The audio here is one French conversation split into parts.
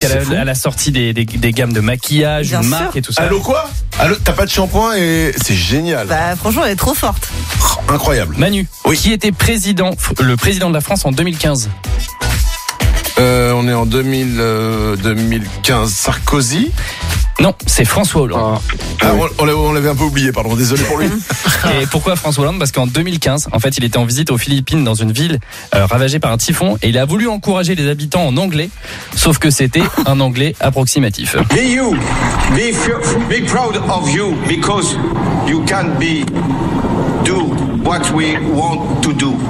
à la sortie des gammes de maquillage, Bien une sûr. marque et tout ça. Allô quoi? Allô, t'as pas de shampoing et c'est génial. Bah, franchement, elle est trop forte. Incroyable. Manu, Oui. qui était le président de la France en 2015? On est en 2015. Sarkozy. Non, c'est François Hollande. On l'avait un peu oublié, pardon, désolé pour lui. Et pourquoi François Hollande? Parce qu'en 2015, en fait, il était en visite aux Philippines dans une ville ravagée par un typhon et il a voulu encourager les habitants en anglais, sauf que c'était un anglais approximatif. Be you. Be proud of you because you can do what we want to do.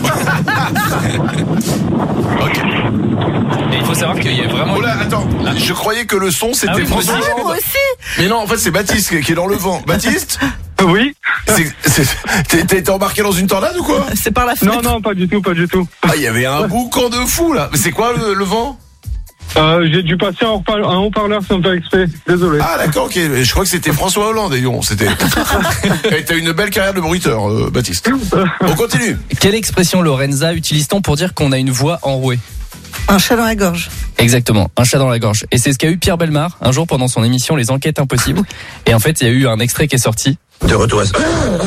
Ok. Et il faut savoir qu'il y a vraiment... Oh là, attends, je croyais que le son c'était Ah oui, moi François aussi. Hollande. Moi aussi. Mais non, en fait c'est Baptiste qui est dans le vent. Baptiste, Oui. t'as été embarqué dans une tornade ou quoi? C'est par la fenêtre. Non, pas du tout. Ah, il y avait un boucan de fou là. Mais c'est quoi le vent? J'ai dû passer un haut-parleur sans faire exprès. Désolé. Ah d'accord, ok. Je crois que c'était François Hollande. Et c'était. Et t'as une belle carrière de bruiteur, Baptiste. On continue. Quelle expression, Lorenza, utilise-t-on pour dire qu'on a une voix enrouée? Un chat dans la gorge. Exactement, un chat dans la gorge. Et c'est ce qu'a eu Pierre Bellemare un jour pendant son émission Les Enquêtes Impossibles. Et en fait, il y a eu un extrait qui est sorti. De retour à ça.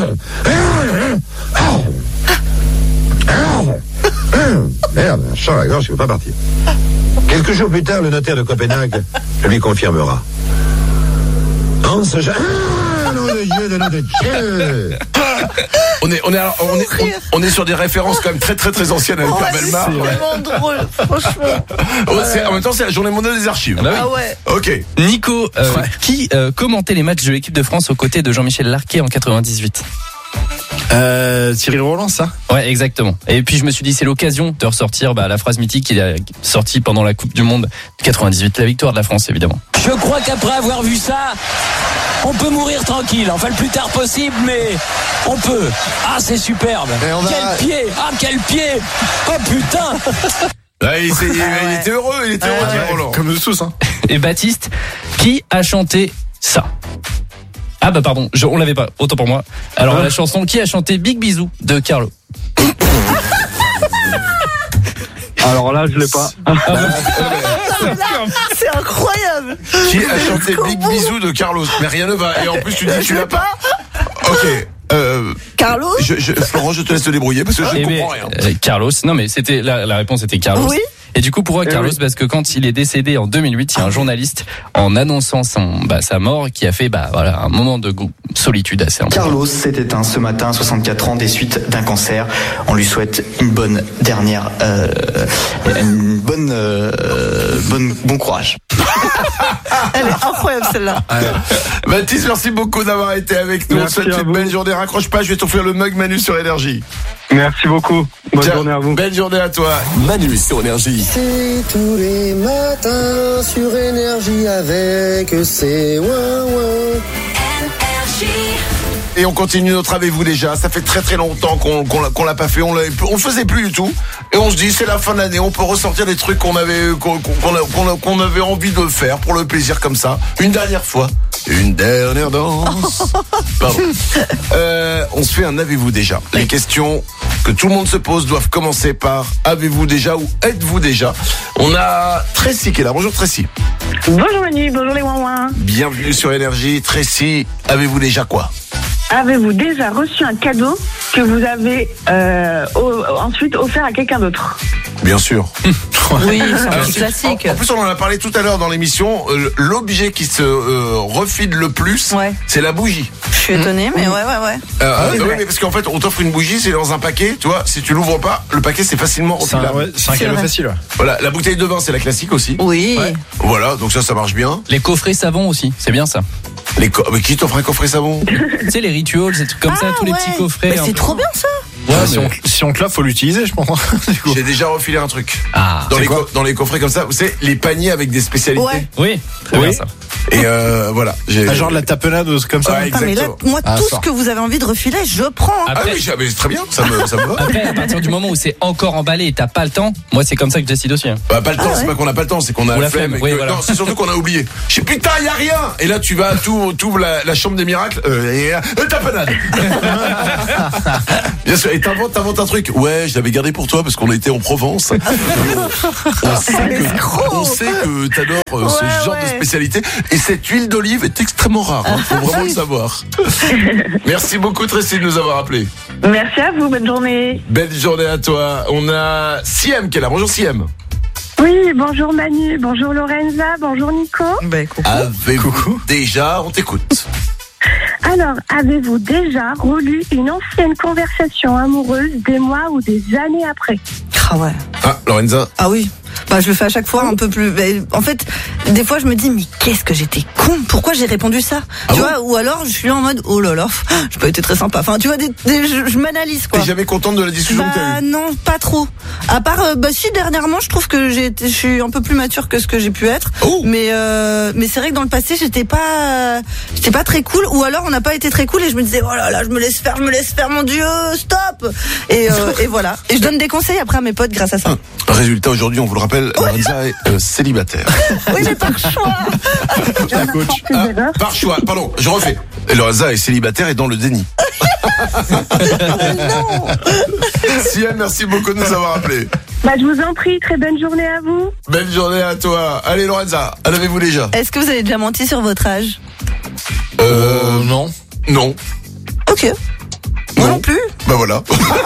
Merde, un chat à la gorge, je ne peux pas partir. Quelques jours plus tard, le notaire de Copenhague lui confirmera. Hans Jean... nom de Dieu, de nom de Dieu. On est sur des références quand même très très très anciennes avec Pierre Bellemare. C'est vraiment drôle, franchement. En même temps, c'est la journée mondiale des archives. Bah oui. Ah ouais. Ok. Nico, qui commentait les matchs de l'équipe de France aux côtés de Jean-Michel Larquet en 98? Thierry Roland, ça? Ouais, exactement. Et puis je me suis dit, c'est l'occasion de ressortir la phrase mythique qu'il a sortie pendant la Coupe du Monde 98, la victoire de la France évidemment. Je crois qu'après avoir vu ça, on peut mourir tranquille. Enfin, le plus tard possible, mais on peut. Ah, c'est superbe. Quel pied. Ah, quel pied. Oh, putain. Ah, il était heureux, Thierry Roland. Comme nous tous, hein. Et Baptiste, qui a chanté ça? Ah bah pardon, on l'avait pas, autant pour moi. Alors la chanson, qui a chanté Big Bisou de Carlo? Alors là, je l'ai pas. C'est incroyable. Qui a chanté Big Bisou de Carlos? Mais rien ne va. Et en plus, tu dis que tu l'as pas. Ok. Carlos? Florent, je te laisse te débrouiller parce que je ne comprends rien. Carlos, non mais c'était la réponse était Carlos. Oui. Et du coup, pourquoi Carlos? Parce que quand il est décédé en 2008, il y a un journaliste, en annonçant sa mort, qui a fait un moment de solitude assez important. Carlos s'est éteint ce matin, 64 ans, des suites d'un cancer. On lui souhaite une bonne dernière, bon courage. Elle est incroyable celle-là. Baptiste, merci beaucoup d'avoir été avec nous. Merci On te souhaite à une vous. belle journée. Raccroche pas, je vais t'offrir le mug Manu sur Énergie. Merci beaucoup. Bonne journée à vous. Belle journée à toi. Manu sur Énergie. C'est tous les matins sur Énergie avec c'est ouin. Et on continue notre Avez-vous déjà. Ça fait très très longtemps qu'on l'a pas fait. On le faisait plus du tout. Et on se dit c'est la fin de l'année. On peut ressortir des trucs qu'on avait envie de faire pour le plaisir comme ça. Une dernière fois. Une dernière danse. Pardon. On se fait un Avez-vous déjà. Les questions que tout le monde se pose doivent commencer par avez-vous déjà ou êtes-vous déjà. On a Tracy qui est là. Bonjour Tracy. Bonjour Manu, bonjour les ouin-ouin. Bienvenue sur Énergie. Tracy, avez-vous déjà quoi? Avez-vous déjà reçu un cadeau que vous avez ensuite offert à quelqu'un d'autre? Bien sûr. Oui, c'est un petit classique. En plus, on en a parlé tout à l'heure dans l'émission. L'objet qui se refile le plus, c'est la bougie. Je suis étonnée, mais ouais. Oui, mais parce qu'en fait, on t'offre une bougie, c'est dans un paquet, tu vois. Si tu l'ouvres pas, le paquet c'est facilement refilable. C'est un cadeau facile. Ouais. Voilà, la bouteille de vin, c'est la classique aussi. Oui. Ouais. Voilà, donc ça marche bien. Les coffrets savon aussi, c'est bien ça. Mais qui t'offre un coffret savon? Tu sais, les rituals, ces trucs comme ça, tous les petits coffrets. Mais c'est trop bien ça. Ouais, si on te l'a, faut l'utiliser, je pense. J'ai déjà refilé un truc. Ah, dans les coffrets comme ça, vous savez, les paniers avec des spécialités. Ouais. Oui, très bien ça. Et voilà. Genre de la tapenade ou comme ça. Ouais, Putain, mais là, moi, tout ce que vous avez envie de refiler, je prends. Après, oui, mais c'est très bien, ça me va. Après, à partir du moment où c'est encore emballé et t'as pas le temps, moi c'est comme ça que je décide aussi. Bah, pas le temps, c'est pas qu'on a pas le temps, c'est qu'on a la flemme. Oui, voilà. Non, c'est surtout qu'on a oublié. Je sais, putain, y a rien. Et là, tu vas, t'ouvres la chambre des miracles, tapenade. Bien sûr, et t'inventes un truc. Ouais, je l'avais gardé pour toi parce qu'on était en Provence. On sait que t'adores ce genre de spécialité. Et cette huile d'olive est extrêmement rare. Faut vraiment le savoir. Merci beaucoup, Tracy, de nous avoir appelés. Merci à vous, bonne journée. Belle journée à toi. On a Siem qui est là. Bonjour Siem. Oui, bonjour Manu, bonjour Lorenza, bonjour Nico. Coucou. Avez-vous déjà, on t'écoute. Alors, avez-vous déjà relu une ancienne conversation amoureuse des mois ou des années après? Ah ouais. Ah, Lorenza. Ah oui. Bah, je le fais à chaque fois un peu plus. En fait, des fois, je me dis, mais qu'est-ce que j'étais con? Pourquoi j'ai répondu ça? Tu vois? Ou alors, je suis en mode, oh là là, j'ai pas été très sympa. Enfin, tu vois, je m'analyse, quoi. T'es jamais contente de la discussion que t'as eue? Non, pas trop. À part, si, dernièrement, je trouve que je suis un peu plus mature que ce que j'ai pu être. Oh. Mais c'est vrai que dans le passé, j'étais pas très cool. Ou alors, on n'a pas été très cool et je me disais, oh là là, je me laisse faire, mon Dieu, stop! Et voilà. Et je donne des conseils après à mes potes grâce à ça. Résultat, aujourd'hui, on vous le rappelle, Lorenza est célibataire. Oui, mais par choix. Par choix, pardon, je refais. Et Lorenza est célibataire et dans le déni. Non. Siem, merci beaucoup de nous avoir appelés. Bah, je vous en prie, très bonne journée à vous. Belle journée à toi. Allez Lorenza, en avez-vous déjà? Est-ce que vous avez déjà menti sur votre âge? Non. Non. Ok. Moi non plus. Bah voilà.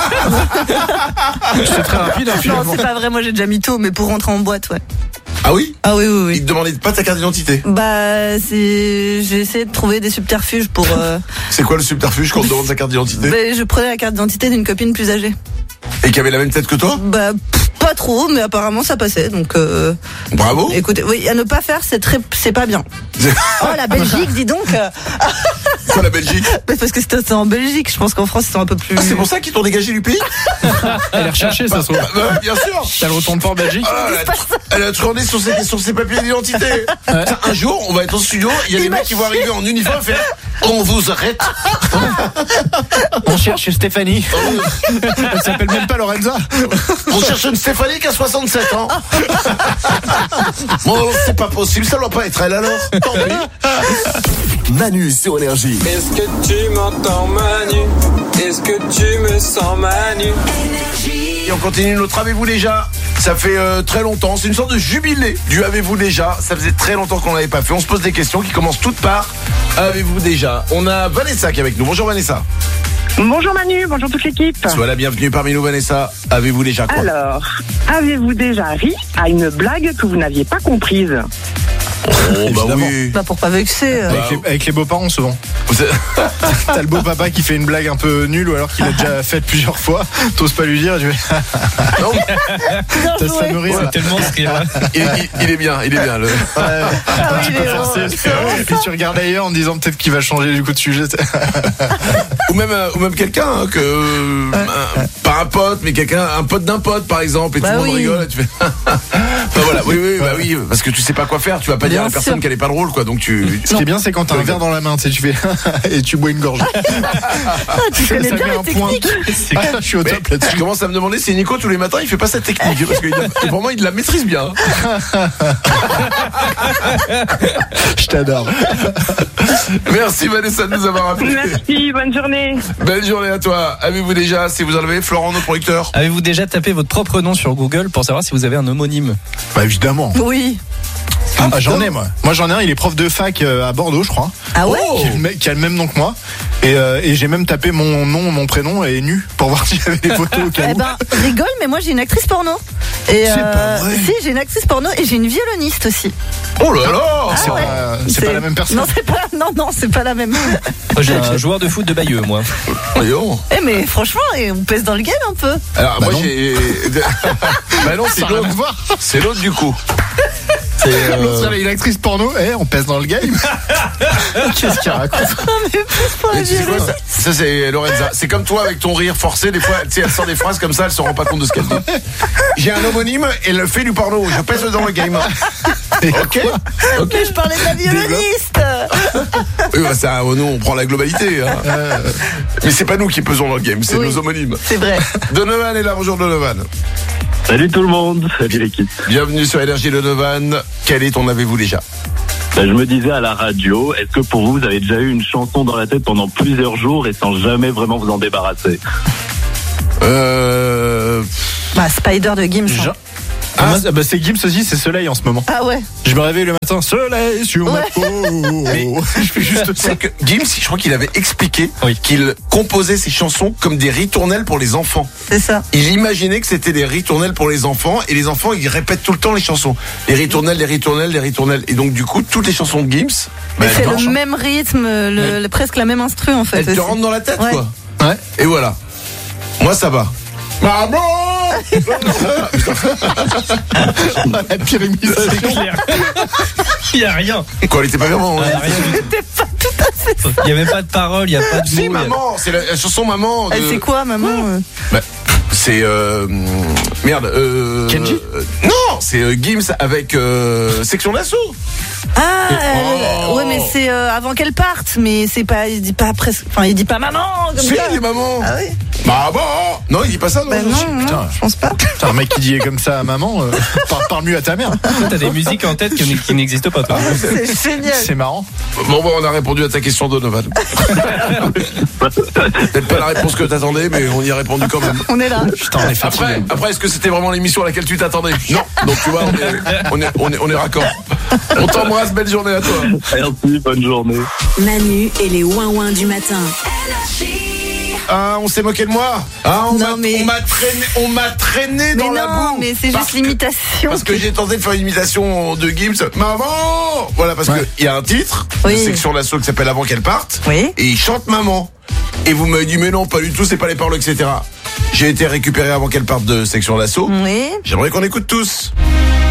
C'est très rapide, Non, finalement. c'est pas vrai, moi j'ai déjà mytho, mais pour rentrer en boîte, ouais. Ah oui? Ah oui. Ils te demandaient pas ta carte d'identité? Bah, j'ai essayé de trouver des subterfuges pour... C'est quoi le subterfuge quand on te demande ta carte d'identité? Bah, je prenais la carte d'identité d'une copine plus âgée. Et qui avait la même tête que toi? Bah, pas trop, mais apparemment ça passait, donc... Bravo. Écoutez, oui, à ne pas faire, c'est pas bien. Oh, la Belgique, dis donc. Quoi la Belgique? Parce que c'était en Belgique, je pense qu'en France ils sont un peu plus... Ah, c'est pour ça qu'ils t'ont dégagé du pays? Elle est recherchée, ça se trouve. Bien sûr. Elle retourne pas en Belgique. Elle a tourné sur ses papiers d'identité. Putain, un jour, on va être au studio, il y a des mecs qui vont arriver en uniforme et faire on vous arrête. On cherche Stéphanie. Elle s'appelle même pas Lorenza. On cherche une Stéphanie qui a 67 ans. Bon, c'est pas possible, ça doit pas être elle alors. Tant pis. Manu sur Énergie. Est-ce que tu m'entends, Manu? Est-ce que tu me sens, Manu? Et on continue notre Avez-vous déjà? Ça fait très longtemps, c'est une sorte de jubilé du Avez-vous déjà? Ça faisait très longtemps qu'on l'avait pas fait. On se pose des questions qui commencent toutes par Avez-vous déjà? On a Vanessa qui est avec nous. Bonjour Vanessa. Bonjour Manu, bonjour toute l'équipe. Sois la bienvenue parmi nous Vanessa. Avez-vous déjà quoi? Alors, avez-vous déjà ri à une blague que vous n'aviez pas comprise? Oh bah oui. Bah, pour pas vexer. Avec les beaux-parents souvent. T'as le beau papa qui fait une blague un peu nulle ou alors qu'il a déjà fait plusieurs fois. T'oses pas lui dire et tu fais... Non. Ça fait me rire. C'est tellement ce rire. Il est bien. Il est Et puis tu regardes ailleurs en disant peut-être qu'il va changer du coup de sujet. ou même quelqu'un pas un pote, mais un pote d'un pote par exemple, et tout le monde rigole et tu fais bah voilà, oui, parce que tu sais pas quoi faire, tu vas pas dire à la personne qu'elle est pas drôle quoi, donc tu... Ce qui est bien c'est quand t'as un verre dans la main, tu fais et tu bois une gorgée. Tu connais bien les techniques. Je suis au top là-dessus. Je commence à me demander si Nico tous les matins il fait pas cette technique parce que pour moi il la maîtrise bien. Je t'adore. Merci Vanessa de nous avoir appelé. Merci, bonne journée. Belle journée à toi. Avez-vous déjà, si vous en avez, Florent, notre producteur? Avez-vous déjà tapé votre propre nom sur Google pour savoir si vous avez un homonyme? Bah évidemment. Oui. Ah, j'en ai moi. Moi j'en ai un, il est prof de fac à Bordeaux je crois. Ah ouais? Qui a le même nom que moi. Et j'ai même tapé mon nom, mon prénom et nu pour voir s'il y avait des photos au cas où. Eh ben, rigole, mais moi j'ai une actrice porno. Et c'est pas vrai. Si, j'ai une actrice porno et j'ai une violoniste aussi. Oh là là. C'est pas la même personne. Non, c'est pas la même. Moi, j'ai un joueur de foot de Bayeux, moi. Eh mais franchement, on pèse dans le game un peu. Alors moi non. j'ai... bah non, c'est l'autre. C'est l'autre du coup. L'autre, elle est une actrice porno, on pèse dans le game. Qu'est-ce qu'il raconte? Mais plus pour la violoniste. Ça c'est Lorenza. C'est comme toi avec ton rire forcé, des fois, tu sais, elle sort des phrases comme ça, elle se rend pas compte de ce qu'elle dit. J'ai un homonyme et elle fait du porno, je pèse dans le game. Ok. Mais je parlais de la violoniste. Oui, bah ça, nous, on prend la globalité. Hein. Mais c'est pas nous qui pesons dans le game, c'est Oui, nos homonymes. c'est vrai. Donovan est là, bonjour Donovan. Salut tout le monde, salut l'équipe. Bienvenue sur Énergie Donovan. Quel est ton avez-vous déjà? Je me disais à la radio, est-ce que pour vous avez déjà eu une chanson dans la tête pendant plusieurs jours et sans jamais vraiment vous en débarrasser? Spider de Gims. Bah c'est Gims aussi, c'est Soleil en ce moment. Ah ouais. Je me réveille le matin, Soleil sur ma peau. Mais je fais juste ça que Gims, je crois qu'il avait expliqué qu'il composait ses chansons comme des ritournelles pour les enfants. C'est ça. Il imaginait que c'était des ritournelles pour les enfants et les enfants ils répètent tout le temps les chansons. Les ritournelles, les ritournelles, les ritournelles. Et donc du coup toutes les chansons de Gims, c'est le même rythme, presque la même instru en fait. Elles te rentrent dans la tête quoi. Ouais. Et voilà. Moi ça va. Maman. La pire imitation. Il y a rien. Quoi, elle était pas vraiment. C'était pas tout à fait ça. Il y a même pas de parole, il y a pas de Si mots. maman, c'est la chanson maman. C'est quoi maman? C'est merde. Kenji. Non, c'est Gims avec Section d'Assaut. Ouais, mais c'est avant qu'elle parte, mais c'est pas, il dit pas presque, enfin il dit pas maman comme Si, ça. il dit maman. Ah oui. Maman. Non, il dit pas ça. Non. Non, je pense pas. Putain, un mec qui dit comme ça à maman, parle mieux à ta mère. Toi, t'as des musiques en tête qui n'existent pas, toi. C'est génial. C'est marrant. Bon, on a répondu à ta question, Donovan. Peut-être pas la réponse que t'attendais, mais on y a répondu quand même. On est là. Putain, on est fatigué. Après, est-ce que c'était vraiment l'émission à laquelle tu t'attendais? Non. Donc tu vois, on est raccord. On t'embrasse, belle journée à toi. Merci, bonne journée. Manu et les ouin-ouin du matin. Ah, on s'est moqué de moi. Ah, on m'a traîné dans la boue. Mais c'est juste l'imitation. Parce que j'ai tenté de faire une imitation de Gims. Maman. Voilà, parce que il y a un titre de Section d'Assaut qui s'appelle Avant qu'elle parte. Oui. Et il chante maman. Et vous m'avez dit mais non, pas du tout, c'est pas les paroles, etc. J'ai été récupéré Avant qu'elle parte de Section d'Assaut. Oui. J'aimerais qu'on écoute tous.